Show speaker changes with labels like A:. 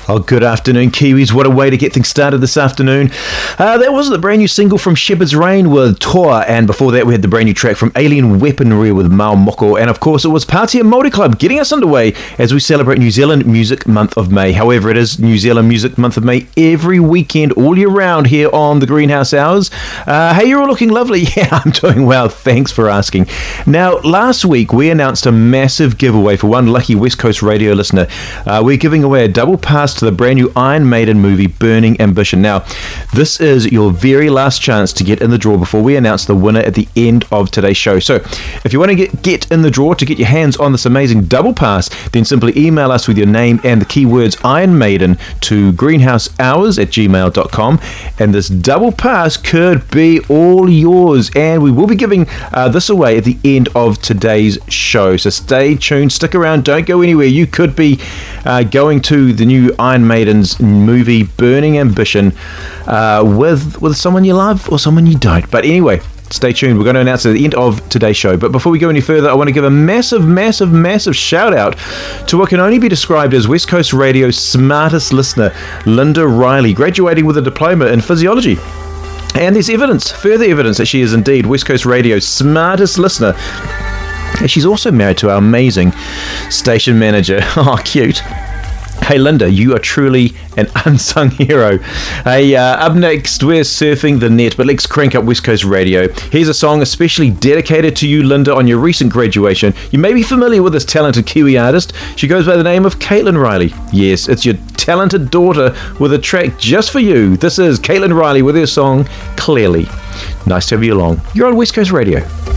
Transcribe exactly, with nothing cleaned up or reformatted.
A: Oh, good afternoon, Kiwis. What a way to get things started this afternoon. Uh, that was the brand new single from Shepherd's Rain with Toa, and before that we had the brand new track from Alien Weaponry with Mau Moko, and of course it was Pātea Māori Club getting us underway as we celebrate New Zealand Music Month of May. However, it is New Zealand Music Month of May every weekend, all year round here on the Greenhouse Hours. Uh, hey, you're all looking lovely. Yeah, I'm doing well. Thanks for asking. Now, last week we announced a massive giveaway for one lucky West Coast radio listener. Uh, we're giving away a double pass to the brand new Iron Maiden movie Burning Ambition. Now, this is your very last chance to get in the draw before we announce the winner at the end of today's show. So, if you want to get, get in the draw to get your hands on this amazing double pass, then simply email us with your name and the keywords Iron Maiden to greenhousehours at gmail dot com, and this double pass could be all yours, and we will be giving uh, this away at the end of today's show. So stay tuned, stick around, don't go anywhere. You could be uh, going to the new Iron Maiden's movie Burning Ambition uh, with with someone you love or someone you don't. But anyway, stay tuned. We're going to announce it at the end of today's show. But before we go any further, I want to give a massive, massive, massive shout out to what can only be described as West Coast Radio's smartest listener, Linda Riley, graduating with a diploma in physiology. And there's evidence, further evidence, that she is indeed West Coast Radio's smartest listener. And she's also married to our amazing station manager. Oh, cute. Hey Linda, you are truly an unsung hero. Hey, uh, up next, we're surfing the net, but let's crank up West Coast Radio. Here's a song especially dedicated to you, Linda, on your recent graduation. You may be familiar with this talented Kiwi artist. She goes by the name of Caitlin Riley. Yes, it's your talented daughter with a track just for you. This is Caitlin Riley with her song, Clearly. Nice to have you along. You're on West Coast Radio.